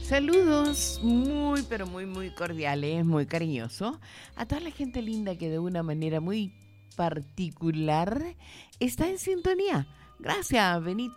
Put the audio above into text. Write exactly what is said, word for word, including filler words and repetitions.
Saludos muy, pero muy, muy cordiales, muy cariñosos a toda la gente linda que de una manera muy particular está en sintonía. Gracias, Benito.